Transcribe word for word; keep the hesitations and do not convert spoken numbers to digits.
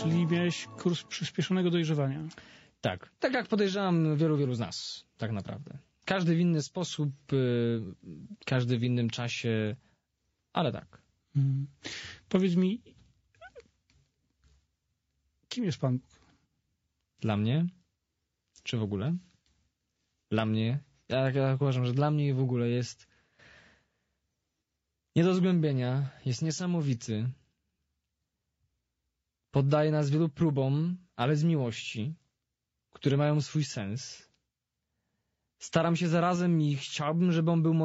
Czyli miałeś kurs przyspieszonego dojrzewania. Tak, tak jak podejrzewam wielu, wielu z nas, tak naprawdę. Każdy w inny sposób, yy, każdy w innym czasie, ale tak. Hmm. Powiedz mi, kim jest Pan Bóg? Dla mnie? Czy w ogóle? Dla mnie? Ja, ja uważam, że dla mnie w ogóle jest nie do zgłębienia, jest niesamowity. Poddaje nas wielu próbom, ale z miłości, które mają swój sens. Staram się zarazem i chciałbym, żeby on był moim